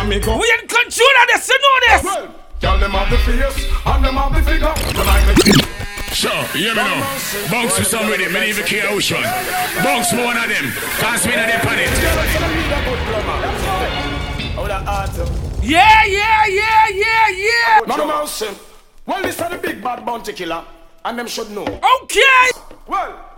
and me go. We in control of this, you know this. Well, tell them have the face and them have the figure. Sure, you hear me now. Bounce with some rhythm, me even care which one. Bounce more one of them, cause me not them on it. Yeah. No mouse. Well, this is the big bad bounty killer, and them should know. Okay. Well.